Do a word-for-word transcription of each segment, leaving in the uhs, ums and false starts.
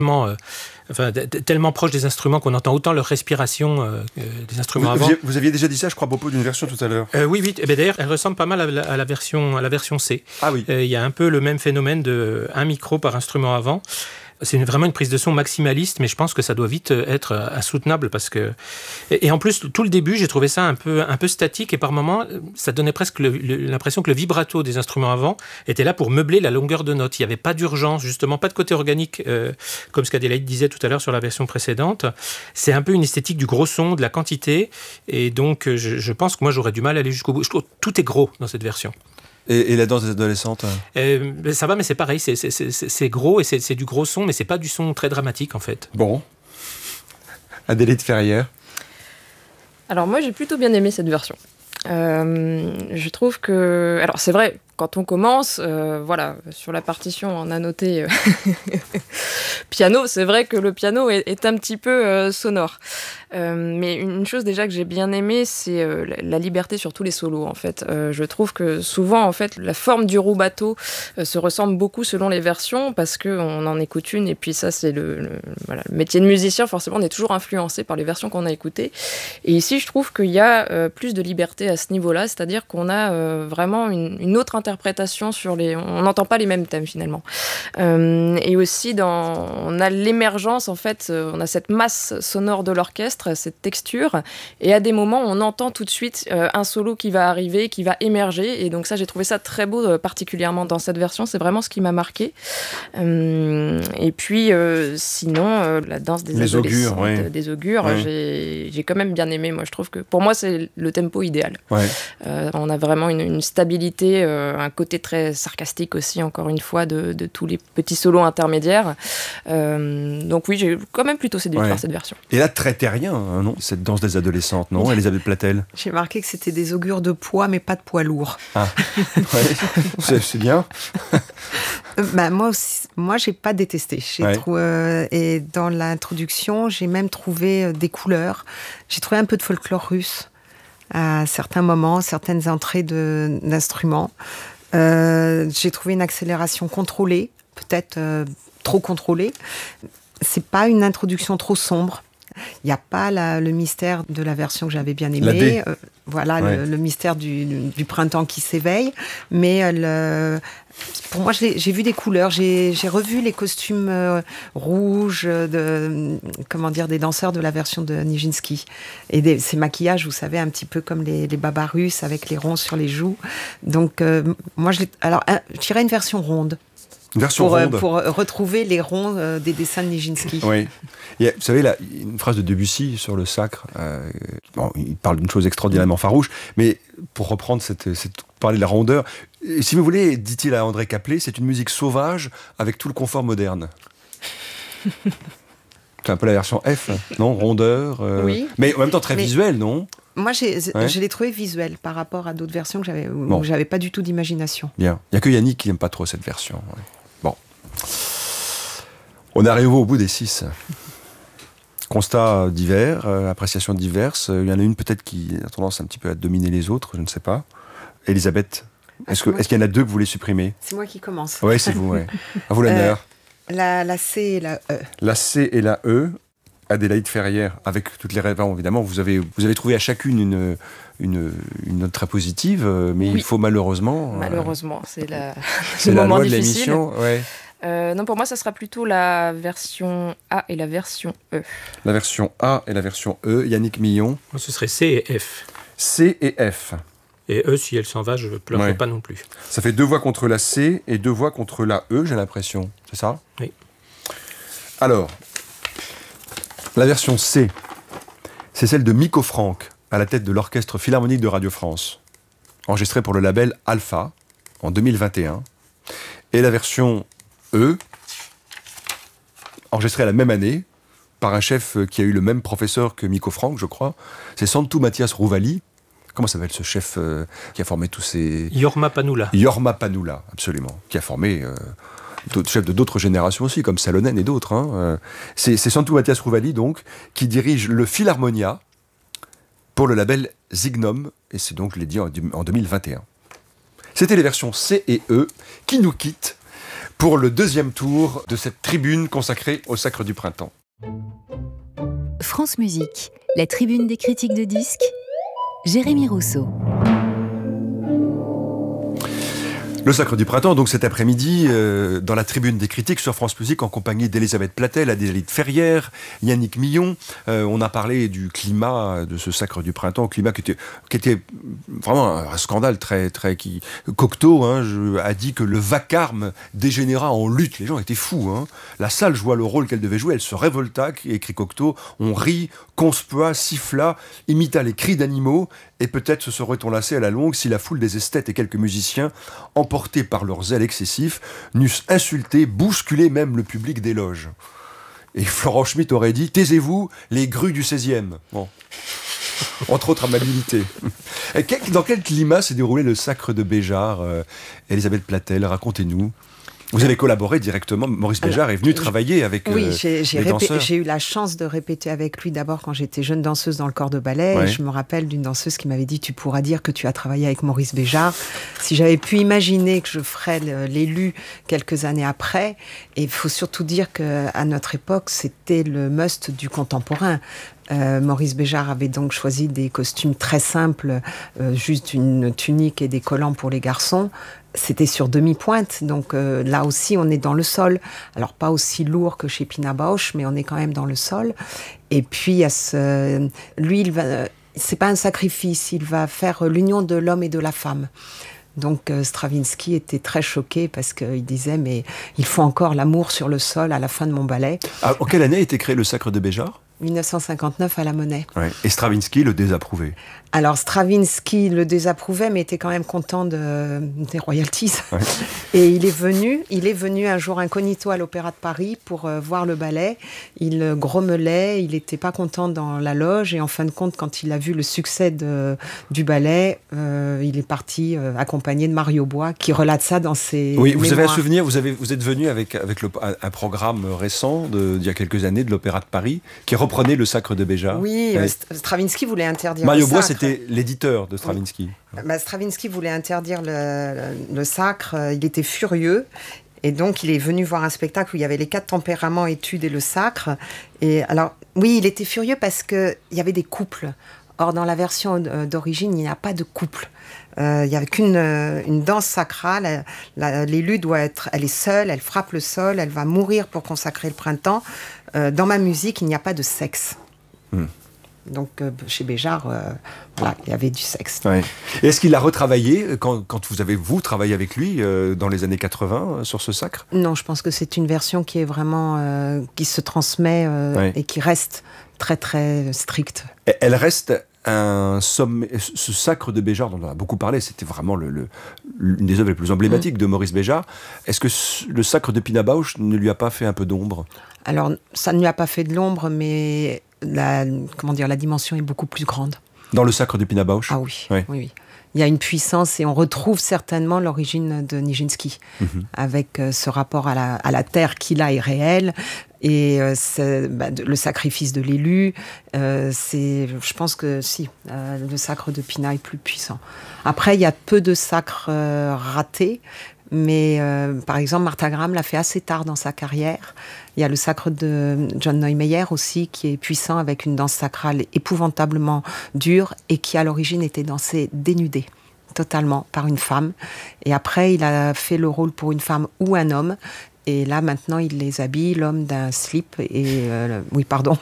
Euh, enfin, d- d- tellement proche des instruments qu'on entend autant leur respiration euh, des instruments vous, avant. Vous, vous aviez déjà dit ça, je crois, à propos d'une version tout à l'heure. Euh, oui, oui. Eh bien, d'ailleurs, elle ressemble pas mal à la, à la, version, à la version C. Ah oui. Il euh, y a un peu le même phénomène de un micro par instrument avant. C'est une, vraiment une prise de son maximaliste, mais je pense que ça doit vite être insoutenable parce que... Et, et en plus, tout le début, j'ai trouvé ça un peu, un peu statique et par moments, ça donnait presque le, le, l'impression que le vibrato des instruments avant était là pour meubler la longueur de note. Il n'y avait pas d'urgence, justement, pas de côté organique, euh, comme ce qu'Adélaïde disait tout à l'heure sur la version précédente. C'est un peu une esthétique du gros son, de la quantité, et donc je, je pense que moi, j'aurais du mal à aller jusqu'au bout. Je trouve que tout est gros dans cette version. Et, et la danse des adolescentes euh, Ça va, mais c'est pareil, c'est, c'est, c'est, c'est gros et c'est, c'est du gros son, mais c'est pas du son très dramatique en fait. Bon. Adélaïde Ferrière. Alors moi j'ai plutôt bien aimé cette version. Euh, je trouve que... Alors c'est vrai, quand on commence, euh, voilà, sur la partition on a noté euh, piano, c'est vrai que le piano est, est un petit peu euh, sonore. Euh, mais une chose déjà que j'ai bien aimée, c'est euh, la liberté sur tous les solos en fait. Euh, je trouve que souvent en fait la forme du rubato euh, se ressemble beaucoup selon les versions parce qu'on en écoute une et puis ça c'est le, le, voilà, le métier de musicien, forcément on est toujours influencé par les versions qu'on a écoutées. Et ici je trouve qu'il y a euh, plus de liberté à ce niveau-là, c'est-à-dire qu'on a euh, vraiment une, une autre interprétation sur les... On n'entend pas les mêmes thèmes finalement. Euh, et aussi dans... on a l'émergence en fait, euh, on a cette masse sonore de l'orchestre, cette texture, et à des moments on entend tout de suite euh, un solo qui va arriver, qui va émerger, et donc ça j'ai trouvé ça très beau, euh, particulièrement dans cette version, c'est vraiment ce qui m'a marqué. Euh, et puis euh, sinon euh, la danse des Les adolescentes, augures, oui. des augures, oui. j'ai, j'ai quand même bien aimé, moi je trouve que pour moi c'est le tempo idéal. Ouais. Euh, on a vraiment une, une stabilité, euh, un côté très sarcastique aussi, encore une fois, de, de tous les petits solos intermédiaires. Euh, donc oui, j'ai quand même plutôt séduite ouais. par cette version. Et là, très terrien, hein, non, cette danse des adolescentes, non, Elisabeth Platel? J'ai marqué que c'était des augures de poids, mais pas de poids lourd. Ah, ouais, c'est, c'est bien. bah, moi aussi, moi, j'ai pas détesté. J'ai ouais. trou- euh, et dans l'introduction, j'ai même trouvé euh, des couleurs. J'ai trouvé un peu de folklore russe à certains moments, certaines entrées de, d'instruments. Euh, j'ai trouvé une accélération contrôlée, peut-être euh, trop contrôlée. C'est pas une introduction trop sombre. Il n'y a pas la, le mystère de la version que j'avais bien aimée. Euh, voilà, ouais. le, le mystère du, du printemps qui s'éveille. Mais euh, le, pour moi, j'ai, j'ai vu des couleurs. J'ai, j'ai revu les costumes euh, rouges de, comment dire, des danseurs de la version de Nijinsky. Et des, ces maquillages, vous savez, un petit peu comme les, les babas russes avec les ronds sur les joues. Donc, euh, moi, je, alors, je dirais une version ronde. Une version pour, ronde. Euh, pour retrouver les ronds euh, des dessins de Nijinsky. Oui. Il y a, vous savez, là, une phrase de Debussy sur le sacre. Euh, bon, il parle d'une chose extraordinairement farouche, mais pour reprendre cette, cette parler de la rondeur, si vous voulez, dit-il à André Caplet, c'est une musique sauvage avec tout le confort moderne. C'est un peu la version F, non? Rondeur. Euh, oui. Mais en même temps très mais... visuel, non? Moi, j'ai, ouais. je l'ai trouvé visuel par rapport à d'autres versions que j'avais, où bon. j'avais pas du tout d'imagination. Bien. Il n'y a que Yannick qui n'aime pas trop cette version. Ouais. Bon. On arrive au bout des six. Constats divers, euh, appréciations diverses. Il y en a une peut-être qui a tendance un petit peu à dominer les autres, je ne sais pas. Elisabeth, est-ce, que, est-ce qu'il y en a deux que vous voulez supprimer? C'est moi qui commence. Oui, c'est vous, ouais. À vous l'honneur. Euh, la, la C et la E. La C et la E. Adélaïde Ferrière, avec toutes les réponses, évidemment, vous avez, vous avez trouvé à chacune une, une, une note très positive, mais oui. il faut malheureusement... Malheureusement, euh, c'est, la, c'est le la moment loi difficile. de l'émission. Ouais. Euh, non, pour moi, ça sera plutôt la version A et la version E. La version A et la version E. Yannick Millon. Moi, ce serait C et F. C et F. Et E, si elle s'en va, je ne pleurerai ouais. pas non plus. Ça fait deux voix contre la C et deux voix contre la E, j'ai l'impression. C'est ça? Oui. Alors... La version C, c'est celle de Miko Franck, à la tête de l'Orchestre Philharmonique de Radio France, enregistrée pour le label Alpha, en deux mille vingt et un. Et la version E, enregistrée la même année, par un chef qui a eu le même professeur que Miko Franck, je crois, c'est Santu Mathias Rouvali. Comment s'appelle ce chef euh, qui a formé tous ces... Jorma Panula. Jorma Panula, absolument, qui a formé... Euh, d'autres chefs de d'autres générations aussi, comme Salonen et d'autres. Hein. C'est, c'est Santu Mathias Rouvali, donc, qui dirige le Philharmonia pour le label Zignum, et c'est donc, je l'ai dit, en deux mille vingt et un. C'était les versions C et E qui nous quittent pour le deuxième tour de cette tribune consacrée au Sacre du Printemps. France Musique, la tribune des critiques de disques, Jérémy Rousseau. Le Sacre du Printemps, donc cet après-midi, euh, dans la tribune des critiques sur France Musique, en compagnie d'Elisabeth Platel, Adélaïde Ferrière, Yannick Millon. Euh, on a parlé du climat de ce Sacre du Printemps, climat qui était, qui était vraiment un scandale très, très qui Cocteau hein, je, a dit que le vacarme dégénéra en lutte. Les gens étaient fous. Hein. La salle joua le rôle qu'elle devait jouer, elle se révolta, écrit Cocteau. On rit, conspua, siffla, imita les cris d'animaux. Et peut-être se serait-on lassé à la longue si la foule des esthètes et quelques musiciens, emportés par leur zèle excessif, n'eussent insulté, bousculé même le public des loges. Et Florent Schmitt aurait dit « Taisez-vous, les grues du seizième ». Bon. Entre autres amabilités. Et dans quel climat s'est déroulé le Sacre de Béjart, euh, Elisabeth Platel, racontez-nous. Vous avez collaboré directement, Maurice Béjart Alors, est venu je, travailler avec oui, euh, j'ai, j'ai les répé- danseurs. j'ai eu la chance de répéter avec lui d'abord quand j'étais jeune danseuse dans le corps de ballet. Ouais. Et je me rappelle d'une danseuse qui m'avait dit « Tu pourras dire que tu as travaillé avec Maurice Béjart ». Si j'avais pu imaginer que je ferais l'élu quelques années après, et il faut surtout dire qu'à notre époque, c'était le must du contemporain. Euh, Maurice Béjart avait donc choisi des costumes très simples, euh, juste une tunique et des collants pour les garçons. C'était sur demi-pointe, donc euh, là aussi on est dans le sol. Alors pas aussi lourd que chez Pina Bausch, mais on est quand même dans le sol. Et puis il y a ce... lui, il va... c'est pas un sacrifice, il va faire l'union de l'homme et de la femme. Donc euh, Stravinsky était très choqué parce qu'il disait mais il faut encore l'amour sur le sol à la fin de mon ballet. Ah, en quelle année a été créé le Sacre de Béjart ? dix-neuf cent cinquanteneuf à la Monnaie. Ouais. Et Stravinsky le désapprouvait. Alors Stravinsky le désapprouvait, mais était quand même content de, des royalties. Ouais. Et il est venu, il est venu un jour incognito à l'Opéra de Paris pour euh, voir le ballet. Il euh, grommelait, il n'était pas content dans la loge. Et en fin de compte, quand il a vu le succès de, du ballet, euh, il est parti euh, accompagné de Mario Bois, qui relate ça dans ses Oui, vous mémoires. avez un souvenir, vous, avez, vous êtes venu avec, avec le, un programme récent de, d'il y a quelques années de l'Opéra de Paris, qui reprenait le Sacre de Béjart. Oui, ouais. Stravinsky voulait interdire Mario le Bois, sacre. C'était l'éditeur de Stravinsky. Oui. Bah, Stravinsky voulait interdire le, le, le sacre, il était furieux. Et donc, il est venu voir un spectacle où il y avait les quatre tempéraments, études et le sacre. Et alors, oui, il était furieux parce qu'il y avait des couples. Or, dans la version d'origine, il n'y a pas de couple. Euh, il n'y a qu'une une danse sacrale. La, l'élu doit être, elle est seule, elle frappe le sol, elle va mourir pour consacrer le printemps. Euh, dans ma musique, il n'y a pas de sexe. Hmm. Donc, euh, chez Béjart, euh, voilà, il y avait du sexe. Ouais. Et est-ce qu'il a retravaillé quand, quand vous avez, vous, travaillé avec lui euh, dans les années quatre-vingts euh, sur ce sacre ? Non, je pense que c'est une version qui est vraiment... Euh, qui se transmet euh, ouais. et qui reste très, très stricte. Et elle reste un sommet... Ce sacre de Béjart, dont on a beaucoup parlé, c'était vraiment le, le, l'une des œuvres les plus emblématiques mmh. de Maurice Béjart. Est-ce que le sacre de Pina Bausch ne lui a pas fait un peu d'ombre ? Alors, ça ne lui a pas fait de l'ombre, mais la, comment dire, la dimension est beaucoup plus grande. Dans le sacre de Pina Bausch ? Ah oui, oui, oui, oui. Il y a une puissance et on retrouve certainement l'origine de Nijinsky, mmh. avec euh, ce rapport à la, à la terre qu'il a est réel. Et euh, c'est, bah, le sacrifice de l'élu, euh, c'est, je pense que si, euh, le sacre de Pina est plus puissant. Après, il y a peu de sacres euh, ratés, mais euh, par exemple, Martha Graham l'a fait assez tard dans sa carrière. Il y a le sacre de John Neumeyer aussi, qui est puissant, avec une danse sacrale épouvantablement dure et qui, à l'origine, était dansée dénudée, totalement, par une femme. Et après, il a fait le rôle pour une femme ou un homme. Et là, maintenant, il les habille, l'homme d'un slip et... Euh, oui, pardon.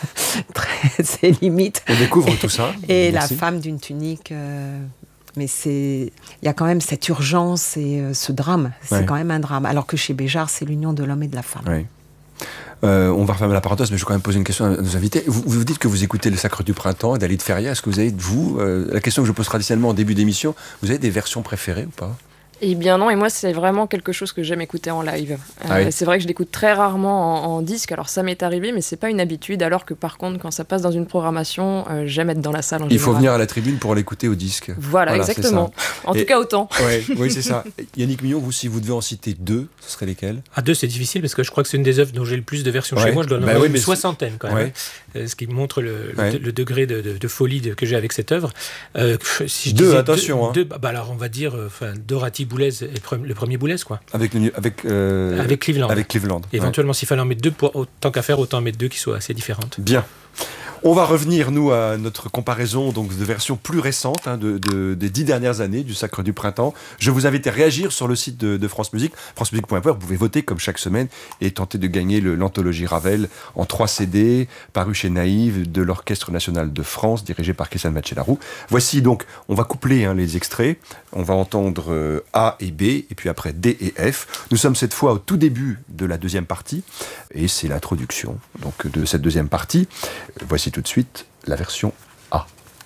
C'est limite. On découvre tout ça. Et Merci. la femme d'une tunique... Euh, mais c'est... Il y a quand même cette urgence et euh, ce drame. C'est ouais. quand même un drame. Alors que chez Béjart, c'est l'union de l'homme et de la femme. Ouais. Euh, on va refermer la parenthèse, mais je vais quand même poser une question à nos invités. Vous, vous dites que vous écoutez le Sacre du Printemps d'Adélaïde Ferrière. Est-ce que vous avez, vous, euh, la question que je pose traditionnellement en début d'émission, vous avez des versions préférées ou pas ? Eh bien non, et moi c'est vraiment quelque chose que j'aime écouter en live. Euh, ah oui. C'est vrai que je l'écoute très rarement en, en disque, alors ça m'est arrivé, mais c'est pas une habitude, alors que par contre quand ça passe dans une programmation, euh, j'aime être dans la salle en Il général. faut venir à la tribune pour l'écouter au disque. Voilà, voilà exactement. En et, tout cas autant. Ouais, oui, c'est ça. Yannick Millon, vous, si vous devez en citer deux, ce seraient lesquels ? Ah, deux, c'est difficile parce que je crois que c'est une des œuvres dont j'ai le plus de versions ouais. chez moi. Je dois en bah avoir oui, une mais soixantaine quand même, ouais. hein, ce qui montre le, ouais. le, le degré de, de, de folie de, que j'ai avec cette œuvre. Euh, si je deux, disais attention. Deux, hein. deux bah, bah alors on va dire, enfin, Dorothy Boulez, et le pre- le premier Boulez, quoi. Avec, le- avec, euh, Avec Cleveland. Avec Cleveland. Éventuellement, s'il fallait en mettre deux, pour, autant qu'à faire, autant en mettre deux qui soient assez différentes. Bien. On va revenir, nous, à notre comparaison donc, de versions plus récentes, hein, de, de, des dix dernières années du Sacre du Printemps. Je vous invite à réagir sur le site de, de France Musique, france musique point f r. Vous pouvez voter comme chaque semaine et tenter de gagner le, l'anthologie Ravel en trois C D, paru chez Naïve, de l'Orchestre National de France, dirigé par Christiane Machelarou. Voici donc, on va coupler hein, les extraits. On va entendre euh, A et B, et puis après D et F. Nous sommes cette fois au tout début de la deuxième partie, et c'est l'introduction donc, de cette deuxième partie. Voici tout de suite la version